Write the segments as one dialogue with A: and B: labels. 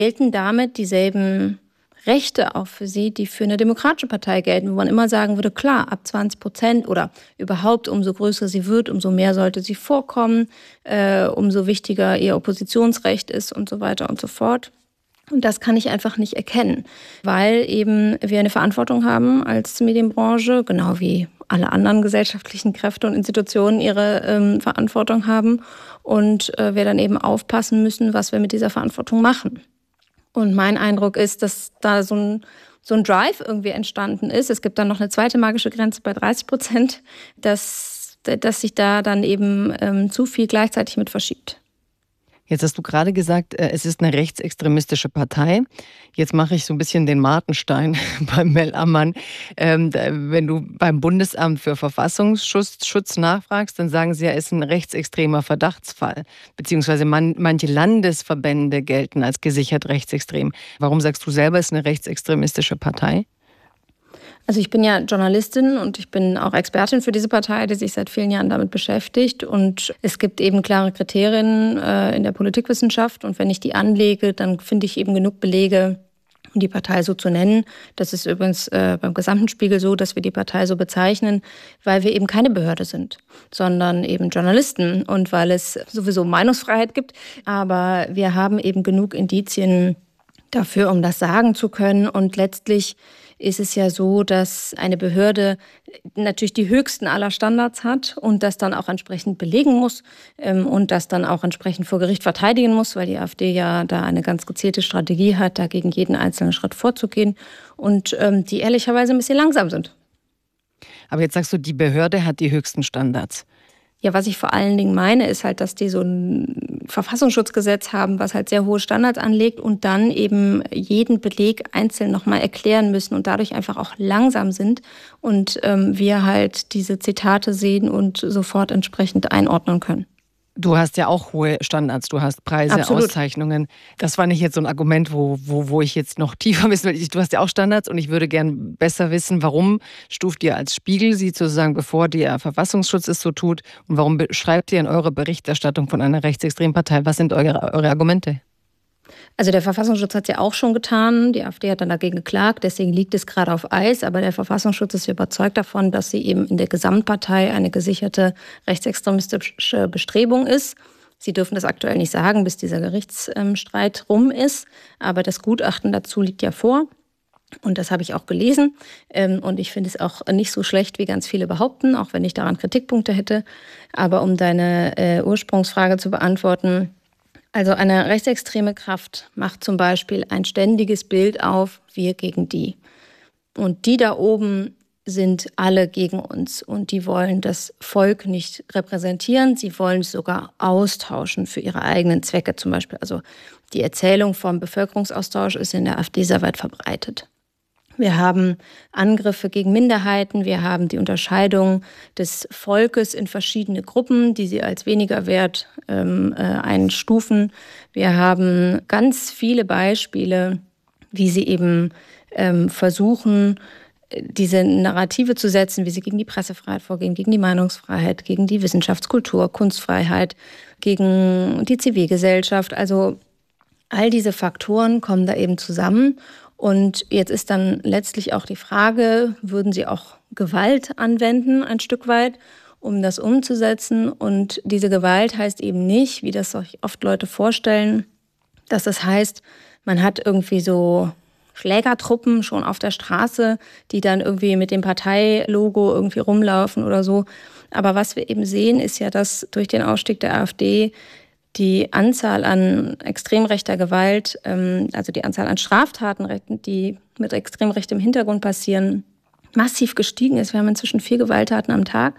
A: gelten damit dieselben Rechte auch für sie, die für eine demokratische Partei gelten, wo man immer sagen würde, klar, ab 20% oder überhaupt umso größer sie wird, umso mehr sollte sie vorkommen, umso wichtiger ihr Oppositionsrecht ist und so weiter und so fort. Und das kann ich einfach nicht erkennen, weil eben wir eine Verantwortung haben als Medienbranche, genau wie alle anderen gesellschaftlichen Kräfte und Institutionen ihre Verantwortung haben und wir dann eben aufpassen müssen, was wir mit dieser Verantwortung machen. Und mein Eindruck ist, dass da so ein Drive irgendwie entstanden ist. Es gibt dann noch eine zweite magische Grenze bei 30%, dass sich da dann eben zu viel gleichzeitig mit verschiebt.
B: Jetzt hast du gerade gesagt, es ist eine rechtsextremistische Partei. Jetzt mache ich so ein bisschen den Martenstein beim Mel Ammann. Wenn du beim Bundesamt für Verfassungsschutz nachfragst, dann sagen sie ja, es ist ein rechtsextremer Verdachtsfall. Beziehungsweise manche Landesverbände gelten als gesichert rechtsextrem. Warum sagst du selber, es ist eine rechtsextremistische Partei?
A: Also ich bin ja Journalistin und ich bin auch Expertin für diese Partei, die sich seit vielen Jahren damit beschäftigt. Und es gibt eben klare Kriterien in der Politikwissenschaft. Und wenn ich die anlege, dann finde ich eben genug Belege, um die Partei so zu nennen. Das ist übrigens beim gesamten Spiegel so, dass wir die Partei so bezeichnen, weil wir eben keine Behörde sind, sondern eben Journalisten und weil es sowieso Meinungsfreiheit gibt. Aber wir haben eben genug Indizien dafür, um das sagen zu können. Und letztlich ist es ja so, dass eine Behörde natürlich die höchsten aller Standards hat und das dann auch entsprechend belegen muss und das dann auch entsprechend vor Gericht verteidigen muss, weil die AfD ja da eine ganz gezielte Strategie hat, da gegen jeden einzelnen Schritt vorzugehen und die ehrlicherweise ein bisschen langsam sind.
B: Aber jetzt sagst du, die Behörde hat die höchsten Standards.
A: Ja, was ich vor allen Dingen meine, ist halt, dass die so ein Verfassungsschutzgesetz haben, was halt sehr hohe Standards anlegt und dann eben jeden Beleg einzeln nochmal erklären müssen und dadurch einfach auch langsam sind und wir halt diese Zitate sehen und sofort entsprechend einordnen können.
B: Du hast ja auch hohe Standards, du hast Preise,
A: Absolut.
B: Auszeichnungen. Das war nicht jetzt so ein Argument, wo ich jetzt noch tiefer wissen will. Du hast ja auch Standards und ich würde gern besser wissen, warum stuft ihr als Spiegel sie sozusagen, bevor der Verfassungsschutz es so tut, und warum schreibt ihr in eurer Berichterstattung von einer rechtsextremen Partei? Was sind eure Argumente?
A: Also der Verfassungsschutz hat es ja auch schon getan. Die AfD hat dann dagegen geklagt, deswegen liegt es gerade auf Eis. Aber der Verfassungsschutz ist überzeugt davon, dass sie eben in der Gesamtpartei eine gesicherte rechtsextremistische Bestrebung ist. Sie dürfen das aktuell nicht sagen, bis dieser Gerichtsstreit rum ist. Aber das Gutachten dazu liegt ja vor. Und das habe ich auch gelesen. Und ich finde es auch nicht so schlecht, wie ganz viele behaupten, auch wenn ich daran Kritikpunkte hätte. Aber um deine Ursprungsfrage zu beantworten: Also eine rechtsextreme Kraft macht zum Beispiel ein ständiges Bild auf, wir gegen die. Und die da oben sind alle gegen uns und die wollen das Volk nicht repräsentieren, sie wollen es sogar austauschen für ihre eigenen Zwecke zum Beispiel. Also die Erzählung vom Bevölkerungsaustausch ist in der AfD sehr weit verbreitet. Wir haben Angriffe gegen Minderheiten, wir haben die Unterscheidung des Volkes in verschiedene Gruppen, die sie als weniger wert einstufen. Wir haben ganz viele Beispiele, wie sie eben versuchen, diese Narrative zu setzen, wie sie gegen die Pressefreiheit vorgehen, gegen die Meinungsfreiheit, gegen die Wissenschaftskultur, Kunstfreiheit, gegen die Zivilgesellschaft. Also all diese Faktoren kommen da eben zusammen. Und jetzt ist dann letztlich auch die Frage, würden sie auch Gewalt anwenden, ein Stück weit, um das umzusetzen? Und diese Gewalt heißt eben nicht, wie das sich oft Leute vorstellen, dass das heißt, man hat irgendwie so Schlägertruppen schon auf der Straße, die dann irgendwie mit dem Parteilogo irgendwie rumlaufen oder so. Aber was wir eben sehen, ist ja, dass durch den Ausstieg der AfD die Anzahl an extrem rechter Gewalt, also die Anzahl an Straftaten, die mit extrem rechtem Hintergrund passieren, massiv gestiegen ist. Wir haben inzwischen 4 Gewalttaten am Tag.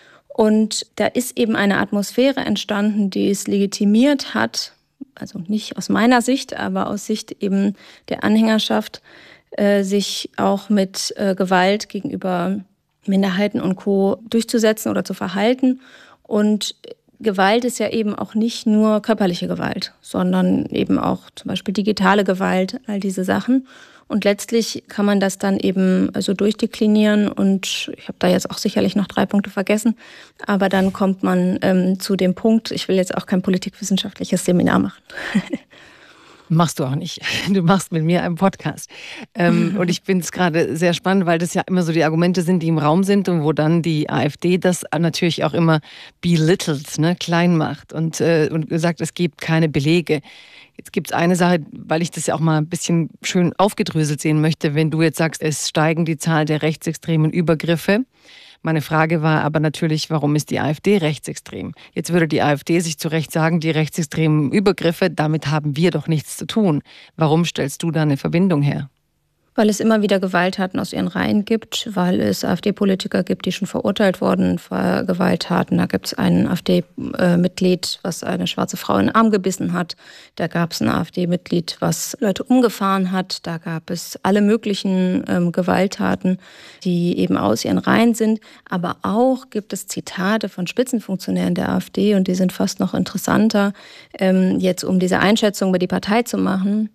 A: Und da ist eben eine Atmosphäre entstanden, die es legitimiert hat, also nicht aus meiner Sicht, aber aus Sicht eben der Anhängerschaft, sich auch mit Gewalt gegenüber Minderheiten und Co. durchzusetzen oder zu verhalten. Und Gewalt ist ja eben auch nicht nur körperliche Gewalt, sondern eben auch zum Beispiel digitale Gewalt, all diese Sachen. Und letztlich kann man das dann eben so durchdeklinieren und ich habe da jetzt auch sicherlich noch 3 Punkte vergessen, aber dann kommt man zu dem Punkt, ich will jetzt auch kein politikwissenschaftliches Seminar machen.
B: Machst du auch nicht. Du machst mit mir einen Podcast. Und ich finde es gerade sehr spannend, weil das ja immer so die Argumente sind, die im Raum sind und wo dann die AfD das natürlich auch immer belittelt, ne, klein macht und sagt, es gibt keine Belege. Jetzt gibt es eine Sache, weil ich das ja auch mal ein bisschen schön aufgedröselt sehen möchte, wenn du jetzt sagst, es steigen die Zahl der rechtsextremen Übergriffe. Meine Frage war aber natürlich, warum ist die AfD rechtsextrem? Jetzt würde die AfD sich zu Recht sagen, die rechtsextremen Übergriffe, damit haben wir doch nichts zu tun. Warum stellst du da eine Verbindung her?
A: Weil es immer wieder Gewalttaten aus ihren Reihen gibt, weil es AfD-Politiker gibt, die schon verurteilt wurden für Gewalttaten. Da gibt es ein AfD-Mitglied, was eine schwarze Frau in den Arm gebissen hat. Da gab es ein AfD-Mitglied, was Leute umgefahren hat. Da gab es alle möglichen Gewalttaten, die eben aus ihren Reihen sind. Aber auch gibt es Zitate von Spitzenfunktionären der AfD und die sind fast noch interessanter, jetzt um diese Einschätzung über die Partei zu machen,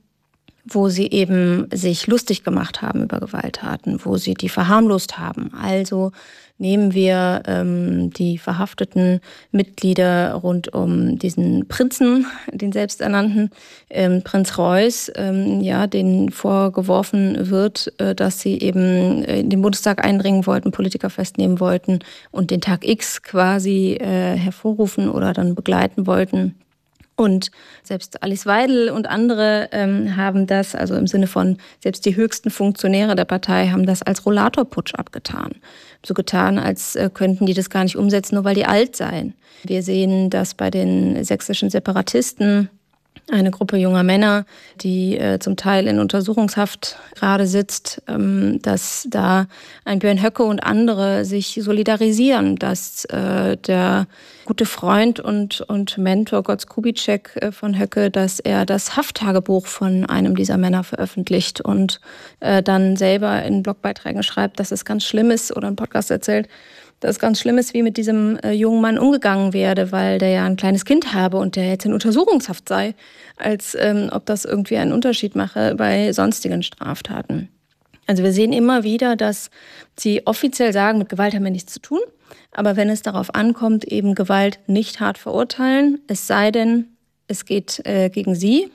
A: wo sie eben sich lustig gemacht haben über Gewalttaten, wo sie die verharmlost haben. Also nehmen wir die verhafteten Mitglieder rund um diesen Prinzen, den selbsternannten Prinz Reuß, denen vorgeworfen wird, dass sie eben in den Bundestag eindringen wollten, Politiker festnehmen wollten und den Tag X quasi hervorrufen oder dann begleiten wollten. Und selbst Alice Weidel und andere haben das, also im Sinne von selbst die höchsten Funktionäre der Partei, haben das als Rollatorputsch abgetan. So getan, als könnten die das gar nicht umsetzen, nur weil die alt seien. Wir sehen das bei den sächsischen Separatisten, eine Gruppe junger Männer, die zum Teil in Untersuchungshaft gerade sitzt, dass da ein Björn Höcke und andere sich solidarisieren, dass der gute Freund und Mentor Götz Kubitschek von Höcke, dass er das Hafttagebuch von einem dieser Männer veröffentlicht und dann selber in Blogbeiträgen schreibt, dass es ganz schlimm ist oder einen Podcast erzählt, dass es ganz schlimm ist, wie mit diesem jungen Mann umgegangen werde, weil der ja ein kleines Kind habe und der jetzt in Untersuchungshaft sei, als ob das irgendwie einen Unterschied mache bei sonstigen Straftaten. Also wir sehen immer wieder, dass sie offiziell sagen, mit Gewalt haben wir nichts zu tun, aber wenn es darauf ankommt, eben Gewalt nicht hart verurteilen, es sei denn, es geht gegen sie.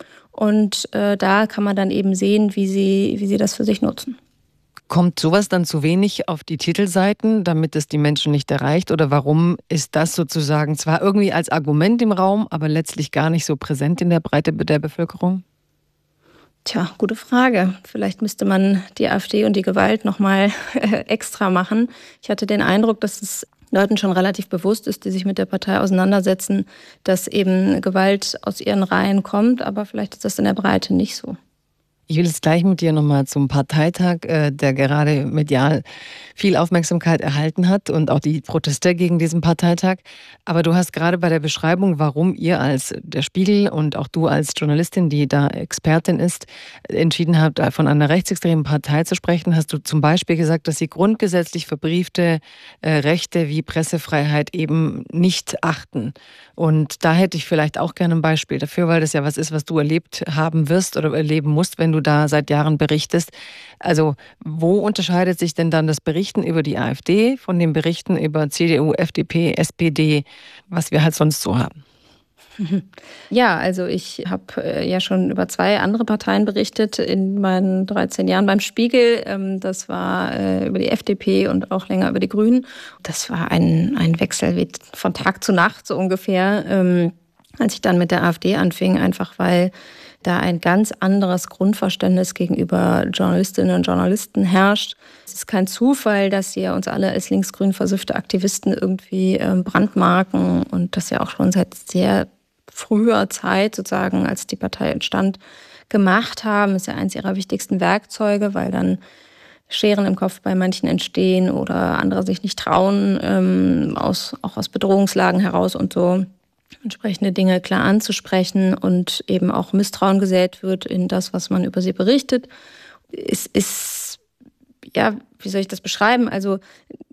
A: Und da kann man dann eben sehen, wie sie das für sich nutzen.
B: Kommt sowas dann zu wenig auf die Titelseiten, damit es die Menschen nicht erreicht? Oder warum ist das sozusagen zwar irgendwie als Argument im Raum, aber letztlich gar nicht so präsent in der Breite der Bevölkerung?
A: Tja, gute Frage. Vielleicht müsste man die AfD und die Gewalt nochmal extra machen. Ich hatte den Eindruck, dass es Leuten schon relativ bewusst ist, die sich mit der Partei auseinandersetzen, dass eben Gewalt aus ihren Reihen kommt, aber vielleicht ist das in der Breite nicht so.
B: Ich will jetzt gleich mit dir nochmal zum Parteitag, der gerade medial viel Aufmerksamkeit erhalten hat und auch die Proteste gegen diesen Parteitag. Aber du hast gerade bei der Beschreibung, warum ihr als der Spiegel und auch du als Journalistin, die da Expertin ist, entschieden habt, von einer rechtsextremen Partei zu sprechen, hast du zum Beispiel gesagt, dass sie grundgesetzlich verbriefte Rechte wie Pressefreiheit eben nicht achten. Und da hätte ich vielleicht auch gerne ein Beispiel dafür, weil das ja was ist, was du erlebt haben wirst oder erleben musst, wenn du da seit Jahren berichtest. Also wo unterscheidet sich denn dann das Berichten über die AfD von den Berichten über CDU, FDP, SPD, was wir halt sonst so haben?
A: Ja, also ich habe ja schon über 2 andere Parteien berichtet in meinen 13 Jahren beim Spiegel. Das war über die FDP und auch länger über die Grünen. Das war ein Wechsel wie von Tag zu Nacht so ungefähr, als ich dann mit der AfD anfing, einfach weil da ein ganz anderes Grundverständnis gegenüber Journalistinnen und Journalisten herrscht. Es ist kein Zufall, dass sie ja uns alle als linksgrün versüffte Aktivisten irgendwie brandmarken und das ja auch schon seit sehr früher Zeit, sozusagen, als die Partei entstand, gemacht haben. Das ist ja eines ihrer wichtigsten Werkzeuge, weil dann Scheren im Kopf bei manchen entstehen oder andere sich nicht trauen, auch aus Bedrohungslagen heraus und so entsprechende Dinge klar anzusprechen und eben auch Misstrauen gesät wird in das, was man über sie berichtet. Es ist, ja, wie soll ich das beschreiben? Also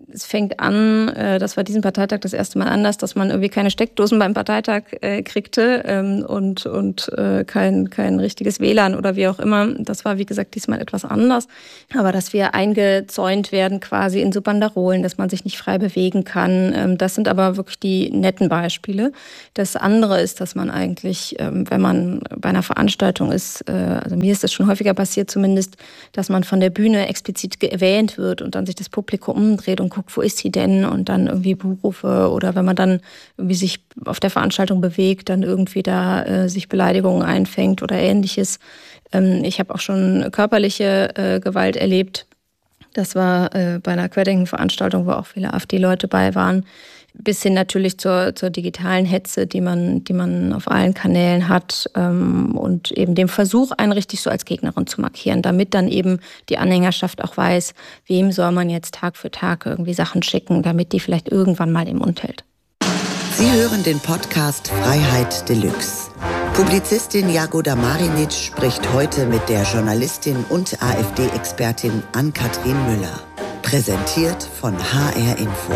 A: es fängt an, das war diesen Parteitag das erste Mal anders, dass man irgendwie keine Steckdosen beim Parteitag kriegte und kein richtiges WLAN oder wie auch immer. Das war, wie gesagt, diesmal etwas anders. Aber dass wir eingezäunt werden quasi in so Banderolen, dass man sich nicht frei bewegen kann. Das sind aber wirklich die netten Beispiele. Das andere ist, dass man eigentlich, wenn man bei einer Veranstaltung ist, also mir ist das schon häufiger passiert zumindest, dass man von der Bühne explizit erwähnt wird und dann sich das Publikum umdreht und guckt, wo ist sie denn? Und dann irgendwie Buchrufe oder wenn man dann irgendwie sich auf der Veranstaltung bewegt, dann irgendwie da sich Beleidigungen einfängt oder Ähnliches. Ich habe auch schon körperliche Gewalt erlebt. Das war bei einer Querdenken-Veranstaltung, wo auch viele AfD-Leute bei waren. Bis hin natürlich zur digitalen Hetze, die man auf allen Kanälen hat und eben dem Versuch, einen richtig so als Gegnerin zu markieren, damit dann eben die Anhängerschaft auch weiß, wem soll man jetzt Tag für Tag irgendwie Sachen schicken, damit die vielleicht irgendwann mal den Mund hält.
C: Sie hören den Podcast Freiheit Deluxe. Publizistin Jagoda Marinic spricht heute mit der Journalistin und AfD-Expertin Ann-Kathrin Müller. Präsentiert von HR Info.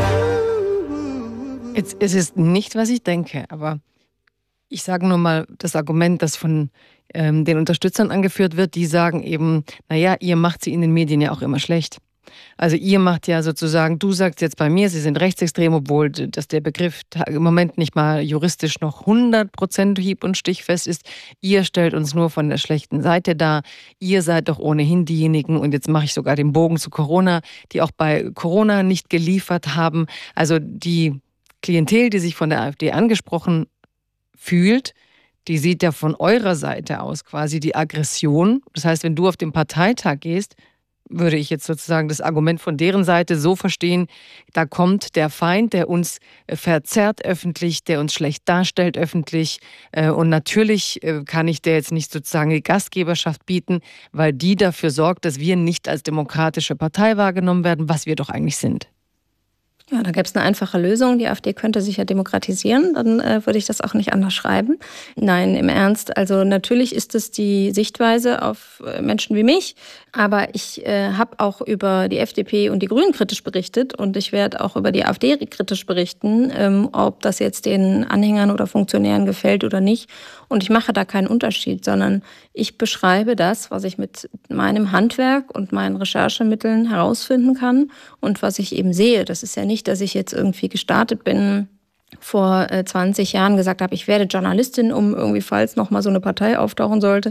B: Es ist nicht, was ich denke, aber ich sage nur mal das Argument, das von den Unterstützern angeführt wird, die sagen eben, naja, ihr macht sie in den Medien ja auch immer schlecht. Also ihr macht ja sozusagen, du sagst jetzt bei mir, sie sind rechtsextrem, obwohl dass der Begriff im Moment nicht mal juristisch noch 100% hieb- und stichfest ist. Ihr stellt uns nur von der schlechten Seite dar. Ihr seid doch ohnehin diejenigen, und jetzt mache ich sogar den Bogen zu Corona, die auch bei Corona nicht geliefert haben. Also die Klientel, die sich von der AfD angesprochen fühlt, die sieht ja von eurer Seite aus quasi die Aggression. Das heißt, wenn du auf den Parteitag gehst, würde ich jetzt sozusagen das Argument von deren Seite so verstehen, da kommt der Feind, der uns verzerrt öffentlich, der uns schlecht darstellt öffentlich. Und natürlich kann ich der jetzt nicht sozusagen die Gastgeberschaft bieten, weil die dafür sorgt, dass wir nicht als demokratische Partei wahrgenommen werden, was wir doch eigentlich sind.
A: Ja, da gäbe es eine einfache Lösung. Die AfD könnte sich ja demokratisieren, dann würde ich das auch nicht anders schreiben. Nein, im Ernst. Also natürlich ist es die Sichtweise auf Menschen wie mich, aber ich habe auch über die FDP und die Grünen kritisch berichtet und ich werde auch über die AfD kritisch berichten, ob das jetzt den Anhängern oder Funktionären gefällt oder nicht. Und ich mache da keinen Unterschied, sondern ich beschreibe das, was ich mit meinem Handwerk und meinen Recherchemitteln herausfinden kann und was ich eben sehe. Das ist ja nicht, dass ich jetzt irgendwie gestartet bin, vor 20 Jahren gesagt habe, ich werde Journalistin, um irgendwie, falls noch mal so eine Partei auftauchen sollte,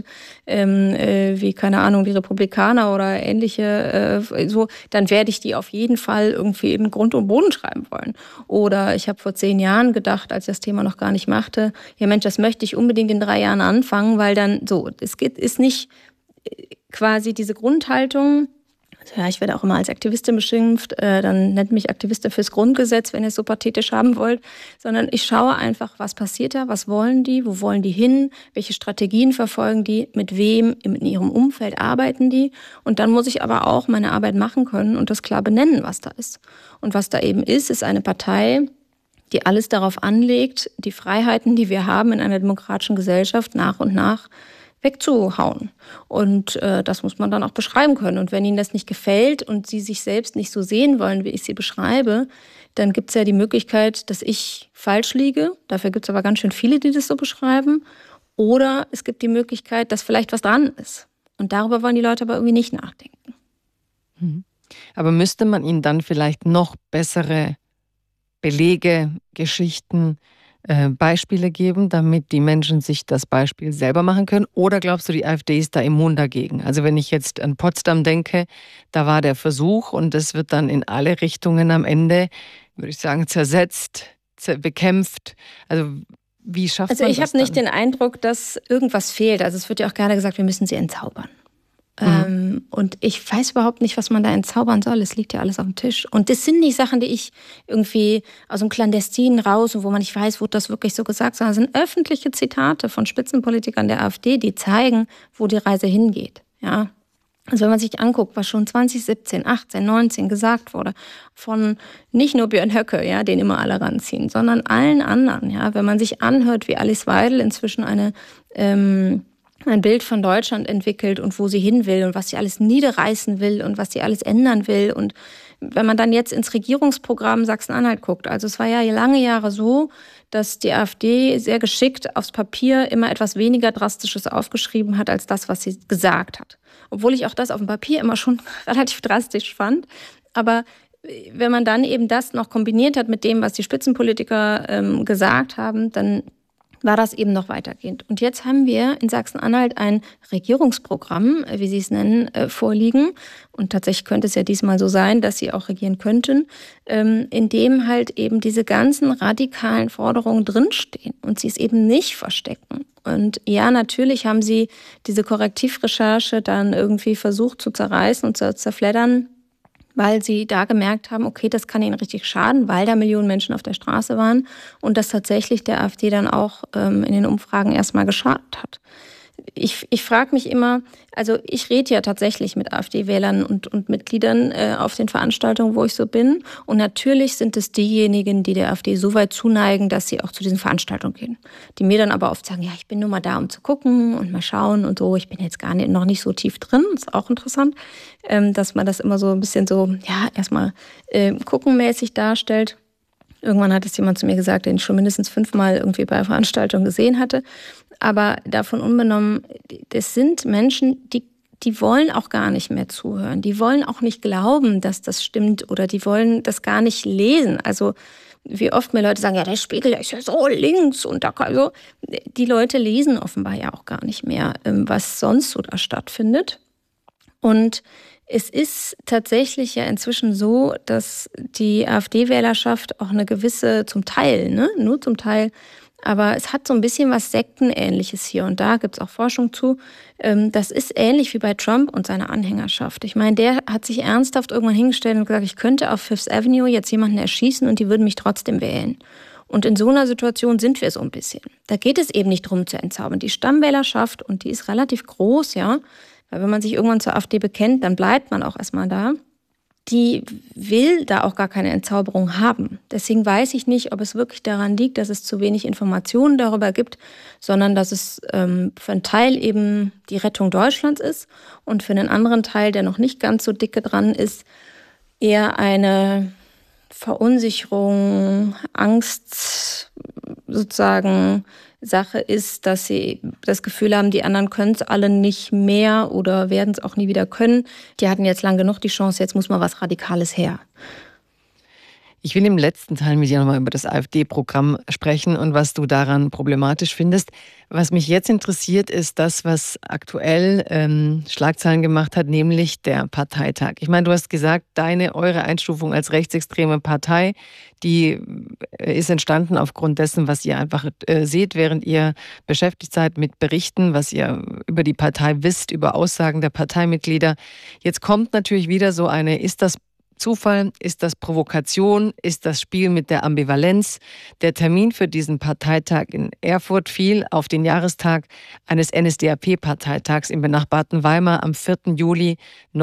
A: wie, keine Ahnung, die Republikaner oder ähnliche, so, dann werde ich die auf jeden Fall irgendwie in Grund und Boden schreiben wollen. Oder ich habe vor 10 Jahren gedacht, als ich das Thema noch gar nicht machte, ja Mensch, das möchte ich unbedingt in 3 Jahren anfangen, weil dann so, ist nicht quasi diese Grundhaltung. Ja, ich werde auch immer als Aktivistin beschimpft, dann nennt mich Aktivistin fürs Grundgesetz, wenn ihr es so pathetisch haben wollt, sondern ich schaue einfach, was passiert da, was wollen die, wo wollen die hin, welche Strategien verfolgen die, mit wem in ihrem Umfeld arbeiten die, und dann muss ich aber auch meine Arbeit machen können und das klar benennen, was da ist. Und was da eben ist eine Partei, die alles darauf anlegt, die Freiheiten, die wir haben in einer demokratischen Gesellschaft, nach und nach wegzuhauen. Und das muss man dann auch beschreiben können. Und wenn Ihnen das nicht gefällt und Sie sich selbst nicht so sehen wollen, wie ich sie beschreibe, dann gibt es ja die Möglichkeit, dass ich falsch liege. Dafür gibt es aber ganz schön viele, die das so beschreiben. Oder es gibt die Möglichkeit, dass vielleicht was dran ist. Und darüber wollen die Leute aber irgendwie nicht nachdenken.
B: Aber müsste man ihnen dann vielleicht noch bessere Belege, Geschichten, Beispiele geben, damit die Menschen sich das Beispiel selber machen können? Oder glaubst du, die AfD ist da immun dagegen? Also wenn ich jetzt an Potsdam denke, da war der Versuch und das wird dann in alle Richtungen am Ende, würde ich sagen, zersetzt, bekämpft. Also wie schafft man das?
A: Also ich habe nicht den Eindruck, dass irgendwas fehlt. Also es wird ja auch gerne gesagt, wir müssen sie entzaubern. Und ich weiß überhaupt nicht, was man da entzaubern soll. Es liegt ja alles auf dem Tisch. Und das sind nicht Sachen, die ich irgendwie aus dem Klandestinen raus und wo man nicht weiß, wurde das wirklich so gesagt, sondern es sind öffentliche Zitate von Spitzenpolitikern der AfD, die zeigen, wo die Reise hingeht. Ja. Also wenn man sich anguckt, was schon 2017, 18, 19 gesagt wurde, von nicht nur Björn Höcke, ja, den immer alle ranziehen, sondern allen anderen, ja, wenn man sich anhört, wie Alice Weidel inzwischen ein Bild von Deutschland entwickelt und wo sie hin will und was sie alles niederreißen will und was sie alles ändern will und wenn man dann jetzt ins Regierungsprogramm Sachsen-Anhalt guckt, also es war ja lange Jahre so, dass die AfD sehr geschickt aufs Papier immer etwas weniger Drastisches aufgeschrieben hat, als das, was sie gesagt hat. Obwohl ich auch das auf dem Papier immer schon relativ drastisch fand. Aber wenn man dann eben das noch kombiniert hat mit dem, was die Spitzenpolitiker gesagt haben, dann war das eben noch weitergehend. Und jetzt haben wir in Sachsen-Anhalt ein Regierungsprogramm, wie Sie es nennen, vorliegen. Und tatsächlich könnte es ja diesmal so sein, dass sie auch regieren könnten, in dem halt eben diese ganzen radikalen Forderungen drinstehen und sie es eben nicht verstecken. Und ja, natürlich haben sie diese Korrektivrecherche dann irgendwie versucht zu zerreißen und zu zerfleddern, weil sie da gemerkt haben, okay, das kann ihnen richtig schaden, weil da Millionen Menschen auf der Straße waren und das tatsächlich der AfD dann auch in den Umfragen erstmal geschadet hat. Ich frage mich immer, also ich rede ja tatsächlich mit AfD-Wählern und Mitgliedern auf den Veranstaltungen, wo ich so bin. Und natürlich sind es diejenigen, die der AfD so weit zuneigen, dass sie auch zu diesen Veranstaltungen gehen. Die mir dann aber oft sagen, ja, ich bin nur mal da, um zu gucken und mal schauen und so. Ich bin jetzt noch nicht so tief drin. Ist auch interessant, dass man das immer so ein bisschen so, ja, erstmal guckenmäßig darstellt. Irgendwann hat es jemand zu mir gesagt, den ich schon mindestens 5-mal irgendwie bei Veranstaltungen gesehen hatte. Aber davon unbenommen, das sind Menschen, die wollen auch gar nicht mehr zuhören. Die wollen auch nicht glauben, dass das stimmt oder die wollen das gar nicht lesen. Also wie oft mir Leute sagen, ja, der Spiegel, der ist ja so links und da kann so. Die Leute lesen offenbar ja auch gar nicht mehr, was sonst so da stattfindet. Und es ist tatsächlich ja inzwischen so, dass die AfD-Wählerschaft auch eine gewisse, zum Teil, nur zum Teil, aber es hat so ein bisschen was Sektenähnliches hier und da, gibt es auch Forschung zu. Das ist ähnlich wie bei Trump und seiner Anhängerschaft. Ich meine, der hat sich ernsthaft irgendwann hingestellt und gesagt, ich könnte auf Fifth Avenue jetzt jemanden erschießen und die würden mich trotzdem wählen. Und in so einer Situation sind wir so ein bisschen. Da geht es eben nicht darum zu entzaubern. Die Stammwählerschaft, und die ist relativ groß, ja, weil wenn man sich irgendwann zur AfD bekennt, dann bleibt man auch erstmal da. Die will da auch gar keine Entzauberung haben. Deswegen weiß ich nicht, ob es wirklich daran liegt, dass es zu wenig Informationen darüber gibt, sondern dass es für einen Teil eben die Rettung Deutschlands ist und für einen anderen Teil, der noch nicht ganz so dicke dran ist, eher eine Verunsicherung, Angst sozusagen Sache ist, dass sie das Gefühl haben, die anderen können es alle nicht mehr oder werden es auch nie wieder können. Die hatten jetzt lang genug die Chance, jetzt muss mal was Radikales her.
B: Ich will im letzten Teil mit dir nochmal über das AfD-Programm sprechen und was du daran problematisch findest. Was mich jetzt interessiert, ist das, was aktuell Schlagzeilen gemacht hat, nämlich der Parteitag. Ich meine, du hast gesagt, eure Einstufung als rechtsextreme Partei, die ist entstanden aufgrund dessen, was ihr einfach seht, während ihr beschäftigt seid mit Berichten, was ihr über die Partei wisst, über Aussagen der Parteimitglieder. Jetzt kommt natürlich wieder so ist das Zufall? Ist das Provokation? Ist das Spiel mit der Ambivalenz? Der Termin für diesen Parteitag in Erfurt fiel auf den Jahrestag eines NSDAP-Parteitags im benachbarten Weimar am 4. Juli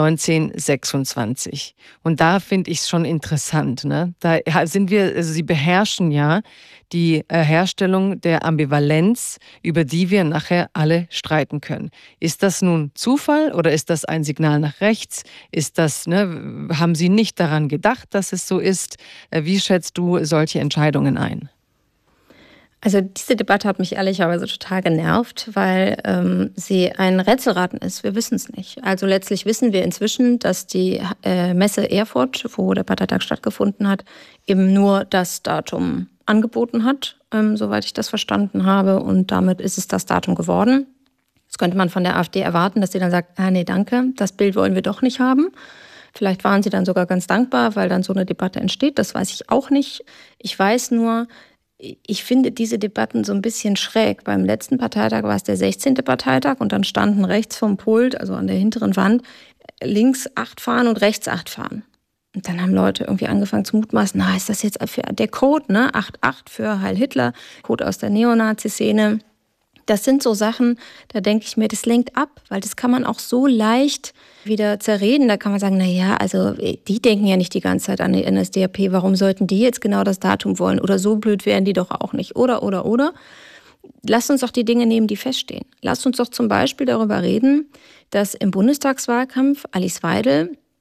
B: 1926. Und da finde ich es schon interessant, ne? Da sind wir, also sie beherrschen ja die Herstellung der Ambivalenz, über die wir nachher alle streiten können. Ist das nun Zufall oder ist das ein Signal nach rechts? Ist das, haben Sie nicht daran gedacht, dass es so ist? Wie schätzt du solche Entscheidungen ein?
A: Also diese Debatte hat mich ehrlicherweise total genervt, weil sie ein Rätselraten ist. Wir wissen es nicht. Also letztlich wissen wir inzwischen, dass die Messe Erfurt, wo der Parteitag stattgefunden hat, eben nur das Datum angeboten hat, soweit ich das verstanden habe. Und damit ist es das Datum geworden. Jetzt könnte man von der AfD erwarten, dass sie dann sagt, nee, danke, das Bild wollen wir doch nicht haben. Vielleicht waren sie dann sogar ganz dankbar, weil dann so eine Debatte entsteht. Das weiß ich auch nicht. Ich weiß nur, ich finde diese Debatten so ein bisschen schräg. Beim letzten Parteitag war es der 16. Parteitag und dann standen rechts vom Pult, also an der hinteren Wand, links 8 Fahnen und rechts 8 Fahnen. Und dann haben Leute irgendwie angefangen zu mutmaßen, ist das jetzt für der Code, 8-8 für Heil Hitler, Code aus der Neonazi-Szene. Das sind so Sachen, da denke ich mir, das lenkt ab, weil das kann man auch so leicht wieder zerreden. Da kann man sagen, also die denken ja nicht die ganze Zeit an die NSDAP, warum sollten die jetzt genau das Datum wollen? Oder so blöd wären die doch auch nicht. Oder. Lasst uns doch die Dinge nehmen, die feststehen. Lasst uns doch zum Beispiel darüber reden, dass im Bundestagswahlkampf Alice Weidel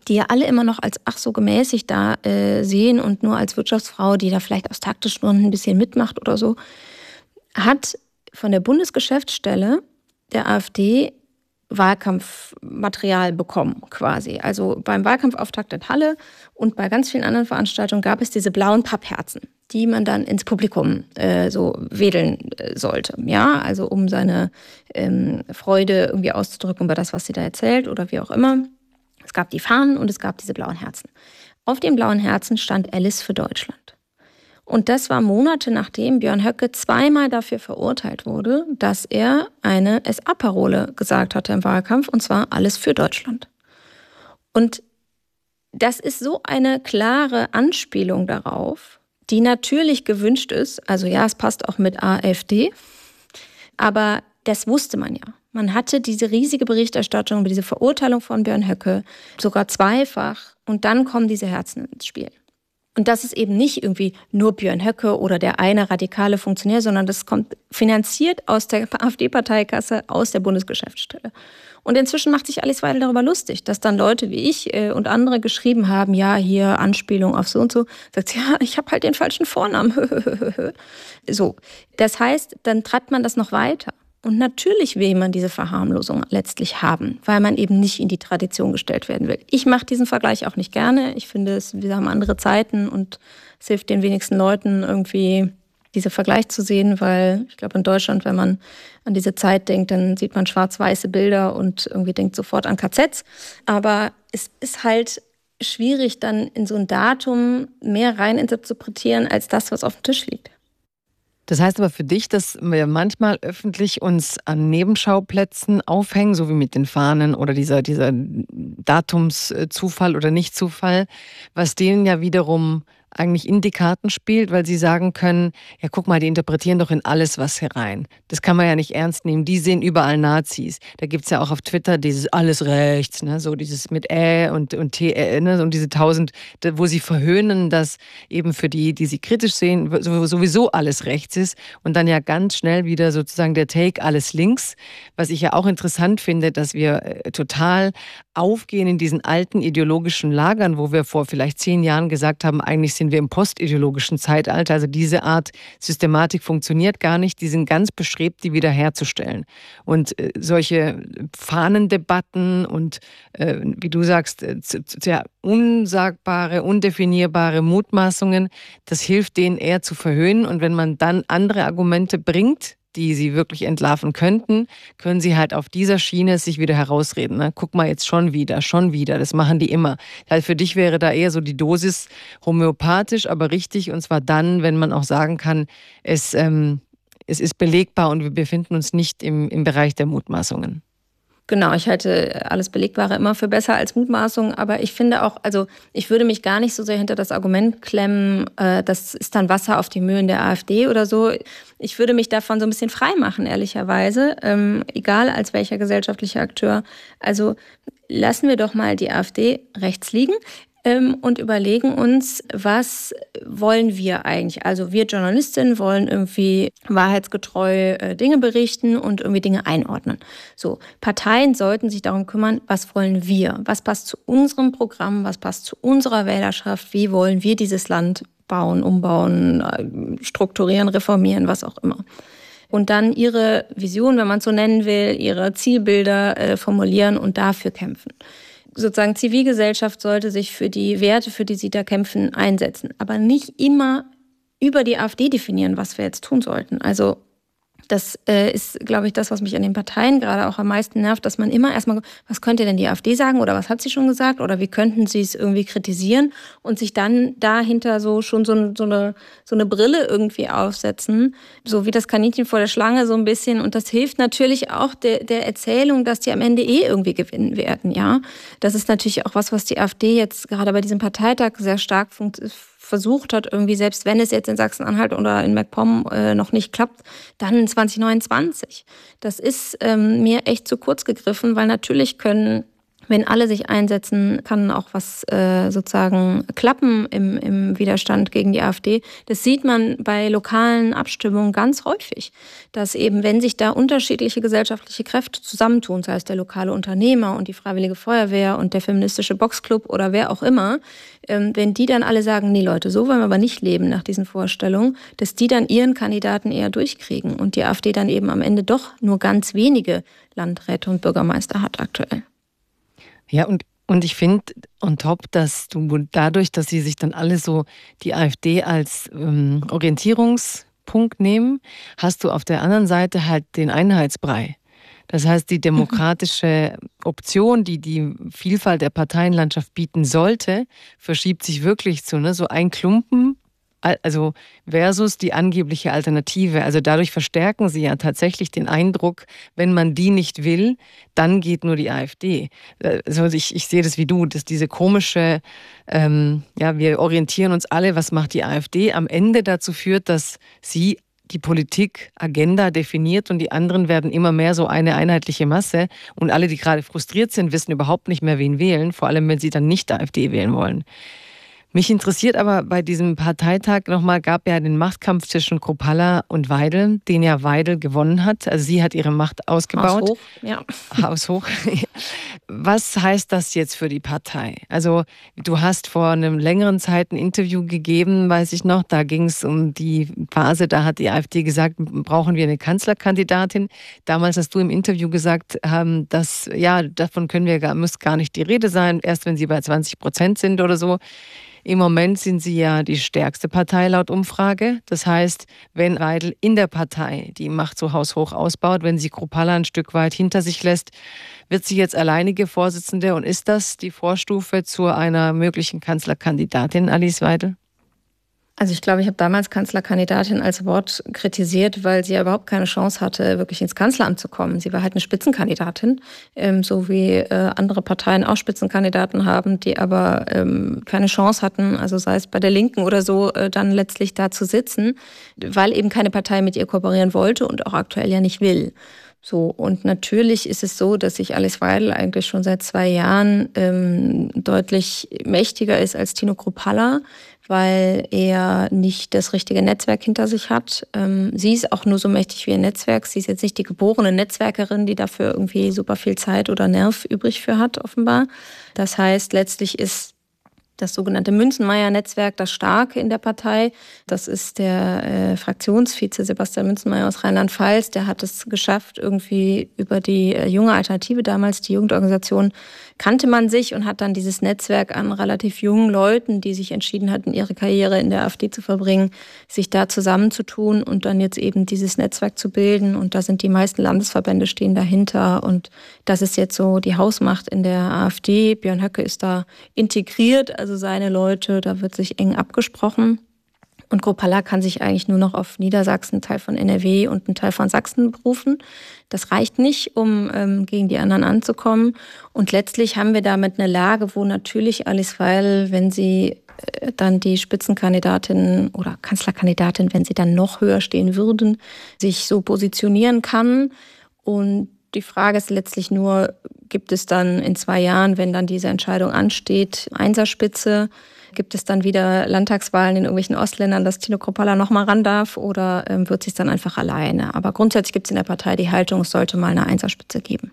A: die ja alle immer noch als ach so gemäßigt da sehen und nur als Wirtschaftsfrau, die da vielleicht aus taktischen Gründen ein bisschen mitmacht oder so, hat von der Bundesgeschäftsstelle der AfD Wahlkampfmaterial bekommen quasi. Also beim Wahlkampfauftakt in Halle und bei ganz vielen anderen Veranstaltungen gab es diese blauen Pappherzen, die man dann ins Publikum so wedeln sollte. Ja, also um seine Freude irgendwie auszudrücken über das, was sie da erzählt oder wie auch immer. Es gab die Fahnen und es gab diese blauen Herzen. Auf den blauen Herzen stand Alice für Deutschland. Und das war Monate nachdem Björn Höcke zweimal dafür verurteilt wurde, dass er eine SA-Parole gesagt hatte im Wahlkampf, und zwar alles für Deutschland. Und das ist so eine klare Anspielung darauf, die natürlich gewünscht ist. Also ja, es passt auch mit AfD, aber das wusste man ja. Man hatte diese riesige Berichterstattung über diese Verurteilung von Björn Höcke, sogar zweifach, und dann kommen diese Herzen ins Spiel. Und das ist eben nicht irgendwie nur Björn Höcke oder der eine radikale Funktionär, sondern das kommt finanziert aus der AfD-Parteikasse, aus der Bundesgeschäftsstelle. Und inzwischen macht sich Alice Weidel darüber lustig, dass dann Leute wie ich und andere geschrieben haben, ja, hier Anspielung auf so und so. Sagt sie, ja, ich habe halt den falschen Vornamen. So, das heißt, dann treibt man das noch weiter. Und natürlich will man diese Verharmlosung letztlich haben, weil man eben nicht in die Tradition gestellt werden will. Ich mache diesen Vergleich auch nicht gerne. Ich finde, wir haben andere Zeiten und es hilft den wenigsten Leuten irgendwie, diesen Vergleich zu sehen, weil ich glaube in Deutschland, wenn man an diese Zeit denkt, dann sieht man schwarz-weiße Bilder und irgendwie denkt sofort an KZs. Aber es ist halt schwierig, dann in so ein Datum mehr rein interpretieren als das, was auf dem Tisch liegt.
B: Das heißt aber für dich, dass wir manchmal öffentlich uns an Nebenschauplätzen aufhängen, so wie mit den Fahnen oder dieser Datumszufall oder Nichtzufall, was denen ja wiederum eigentlich in die Karten spielt, weil sie sagen können, ja guck mal, die interpretieren doch in alles was herein. Das kann man ja nicht ernst nehmen. Die sehen überall Nazis. Da gibt's ja auch auf Twitter dieses alles rechts, ne? So dieses mit und T, ne? Und diese 1000, wo sie verhöhnen, dass eben für die sie kritisch sehen, sowieso alles rechts ist und dann ja ganz schnell wieder sozusagen der Take alles links. Was ich ja auch interessant finde, dass wir total aufgehen in diesen alten ideologischen Lagern, wo wir vor vielleicht 10 Jahren gesagt haben, eigentlich sind wir im postideologischen Zeitalter. Also diese Art Systematik funktioniert gar nicht. Die sind ganz bestrebt, die wiederherzustellen. Und solche Fahnendebatten und, wie du sagst, sehr unsagbare, undefinierbare Mutmaßungen, das hilft denen eher zu verhöhnen. Und wenn man dann andere Argumente bringt, die sie wirklich entlarven könnten, können sie halt auf dieser Schiene sich wieder herausreden. Ne? Guck mal jetzt schon wieder. Das machen die immer. Also für dich wäre da eher so die Dosis homöopathisch, aber richtig. Und zwar dann, wenn man auch sagen kann, es ist belegbar und wir befinden uns nicht im Bereich der Mutmaßungen.
A: Genau, ich halte alles Belegbare immer für besser als Mutmaßung, aber ich finde auch, also ich würde mich gar nicht so sehr hinter das Argument klemmen, das ist dann Wasser auf die Mühlen der AfD oder so. Ich würde mich davon so ein bisschen frei machen, ehrlicherweise, egal als welcher gesellschaftlicher Akteur. Also lassen wir doch mal die AfD rechts liegen. Und überlegen uns, was wollen wir eigentlich? Also wir Journalistinnen wollen irgendwie wahrheitsgetreu Dinge berichten und irgendwie Dinge einordnen. So, Parteien sollten sich darum kümmern, was wollen wir? Was passt zu unserem Programm? Was passt zu unserer Wählerschaft? Wie wollen wir dieses Land bauen, umbauen, strukturieren, reformieren, was auch immer? Und dann ihre Vision, wenn man es so nennen will, ihre Zielbilder formulieren und dafür kämpfen. Sozusagen Zivilgesellschaft sollte sich für die Werte, für die sie da kämpfen, einsetzen. Aber nicht immer über die AfD definieren, was wir jetzt tun sollten. Also das ist, glaube ich, das, was mich an den Parteien gerade auch am meisten nervt, dass man immer erstmal, was könnte denn die AfD sagen oder was hat sie schon gesagt oder wie könnten sie es irgendwie kritisieren und sich dann dahinter so schon so eine Brille irgendwie aufsetzen, so wie das Kaninchen vor der Schlange so ein bisschen. Und das hilft natürlich auch der Erzählung, dass die am Ende irgendwie gewinnen werden. Ja, das ist natürlich auch was die AfD jetzt gerade bei diesem Parteitag sehr stark versucht hat, irgendwie, selbst wenn es jetzt in Sachsen-Anhalt oder in MacPom noch nicht klappt, dann 2029. Das ist mir echt zu kurz gegriffen, weil natürlich können Wenn alle sich einsetzen, kann auch was sozusagen klappen im Widerstand gegen die AfD. Das sieht man bei lokalen Abstimmungen ganz häufig, dass eben, wenn sich da unterschiedliche gesellschaftliche Kräfte zusammentun, sei es der lokale Unternehmer und die Freiwillige Feuerwehr und der feministische Boxclub oder wer auch immer, wenn die dann alle sagen, nee Leute, so wollen wir aber nicht leben nach diesen Vorstellungen, dass die dann ihren Kandidaten eher durchkriegen und die AfD dann eben am Ende doch nur ganz wenige Landräte und Bürgermeister hat aktuell.
B: Ja, und ich finde on top, dass du dadurch, dass sie sich dann alle so die AfD als Orientierungspunkt nehmen, hast du auf der anderen Seite halt den Einheitsbrei. Das heißt, die demokratische Option, die die Vielfalt der Parteienlandschaft bieten sollte, verschiebt sich wirklich zu so ein Klumpen, also versus die angebliche Alternative. Also dadurch verstärken sie ja tatsächlich den Eindruck, wenn man die nicht will, dann geht nur die AfD. Also ich sehe das wie du, dass diese komische, wir orientieren uns alle, was macht die AfD, am Ende dazu führt, dass sie die Politik-Agenda definiert und die anderen werden immer mehr so eine einheitliche Masse und alle, die gerade frustriert sind, wissen überhaupt nicht mehr, wen wählen, vor allem, wenn sie dann nicht AfD wählen wollen. Mich interessiert aber bei diesem Parteitag nochmal, gab ja den Machtkampf zwischen Kruppalla und Weidel, den ja Weidel gewonnen hat. Also sie hat ihre Macht ausgebaut.
A: Haus hoch, ja.
B: Haus hoch. Was heißt das jetzt für die Partei? Also du hast vor einem längeren Zeit ein Interview gegeben, weiß ich noch, da ging es um die Phase, da hat die AfD gesagt, brauchen wir eine Kanzlerkandidatin. Damals hast du im Interview gesagt, dass davon muss gar nicht die Rede sein, erst wenn sie bei 20% sind oder so. Im Moment sind sie ja die stärkste Partei laut Umfrage. Das heißt, wenn Weidel in der Partei die Macht so haushoch ausbaut, wenn sie Kruppalla ein Stück weit hinter sich lässt, wird sie jetzt alleinige Vorsitzende. Und ist das die Vorstufe zu einer möglichen Kanzlerkandidatin, Alice Weidel?
A: Also ich glaube, ich habe damals Kanzlerkandidatin als Wort kritisiert, weil sie ja überhaupt keine Chance hatte, wirklich ins Kanzleramt zu kommen. Sie war halt eine Spitzenkandidatin, so wie andere Parteien auch Spitzenkandidaten haben, die aber keine Chance hatten, also sei es bei der Linken oder so, dann letztlich da zu sitzen, weil eben keine Partei mit ihr kooperieren wollte und auch aktuell ja nicht will. So, und natürlich ist es so, dass sich Alice Weidel eigentlich schon seit 2 Jahren deutlich mächtiger ist als Tino Kruppalla, weil er nicht das richtige Netzwerk hinter sich hat. Sie ist auch nur so mächtig wie ihr Netzwerk. Sie ist jetzt nicht die geborene Netzwerkerin, die dafür irgendwie super viel Zeit oder Nerv übrig für hat, offenbar. Das heißt, letztlich ist das sogenannte Münzenmaier-Netzwerk das Starke in der Partei. Das ist der Fraktionsvize Sebastian Münzenmaier aus Rheinland-Pfalz. Der hat es geschafft, irgendwie über die junge Alternative, damals die Jugendorganisation, kannte man sich und hat dann dieses Netzwerk an relativ jungen Leuten, die sich entschieden hatten, ihre Karriere in der AfD zu verbringen, sich da zusammenzutun und dann jetzt eben dieses Netzwerk zu bilden. Und da sind die meisten Landesverbände stehen dahinter. Und das ist jetzt so die Hausmacht in der AfD. Björn Höcke ist da integriert, also seine Leute, da wird sich eng abgesprochen. Und Kruppalla kann sich eigentlich nur noch auf Niedersachsen, einen Teil von NRW und einen Teil von Sachsen berufen. Das reicht nicht, um gegen die anderen anzukommen. Und letztlich haben wir damit eine Lage, wo natürlich Alice Weidel, wenn sie dann die Spitzenkandidatin oder Kanzlerkandidatin, wenn sie dann noch höher stehen würden, sich so positionieren kann. Und die Frage ist letztlich nur, gibt es dann in 2 Jahren, wenn dann diese Entscheidung ansteht, Einserspitze? Gibt es dann wieder Landtagswahlen in irgendwelchen Ostländern, dass Tino Kruppalla noch mal ran darf, oder wird sie es dann einfach alleine? Aber grundsätzlich gibt es in der Partei die Haltung, es sollte mal eine Einserspitze geben.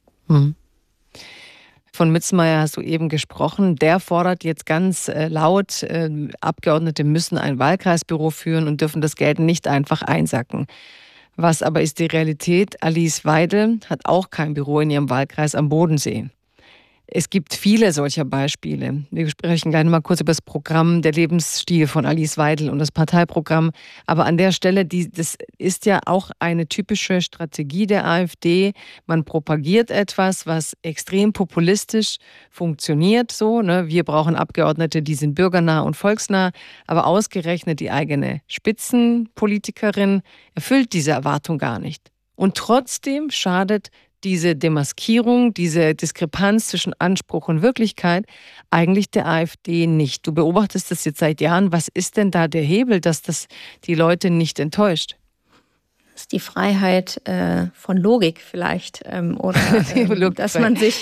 B: Von Münzenmaier hast du eben gesprochen. Der fordert jetzt ganz laut, Abgeordnete müssen ein Wahlkreisbüro führen und dürfen das Geld nicht einfach einsacken. Was aber ist die Realität? Alice Weidel hat auch kein Büro in ihrem Wahlkreis am Bodensee. Es gibt viele solcher Beispiele. Wir sprechen gleich mal kurz über das Programm, der Lebensstil von Alice Weidel und das Parteiprogramm. Aber an der Stelle, das ist ja auch eine typische Strategie der AfD. Man propagiert etwas, was extrem populistisch funktioniert. So, ne? Wir brauchen Abgeordnete, die sind bürgernah und volksnah. Aber ausgerechnet die eigene Spitzenpolitikerin erfüllt diese Erwartung gar nicht. Und trotzdem schadet diese Demaskierung, diese Diskrepanz zwischen Anspruch und Wirklichkeit eigentlich der AfD nicht. Du beobachtest das jetzt seit Jahren. Was ist denn da der Hebel, dass das die Leute nicht enttäuscht?
A: die Freiheit von Logik vielleicht oder dass man sich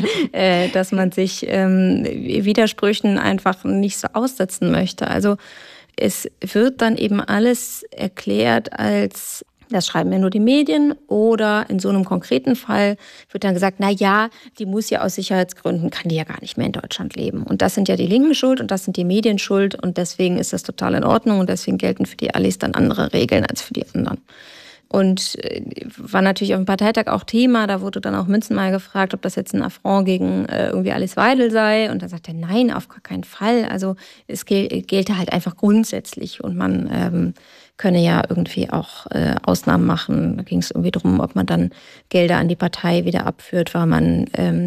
A: Widersprüchen einfach nicht so aussetzen möchte. Also es wird dann eben alles erklärt als, das schreiben ja nur die Medien, oder in so einem konkreten Fall wird dann gesagt, na ja, die muss ja aus Sicherheitsgründen, kann die ja gar nicht mehr in Deutschland leben. Und das sind ja die Linken schuld und das sind die Medien schuld und deswegen ist das total in Ordnung und deswegen gelten für die Allis dann andere Regeln als für die anderen. Und war natürlich auf dem Parteitag auch Thema, da wurde dann auch Münzenmaier gefragt, ob das jetzt ein Affront gegen irgendwie Alice Weidel sei. Und da sagte er, nein, auf gar keinen Fall. Also es gelte halt einfach grundsätzlich und man könne ja irgendwie auch Ausnahmen machen. Da ging es irgendwie darum, ob man dann Gelder an die Partei wieder abführt, weil man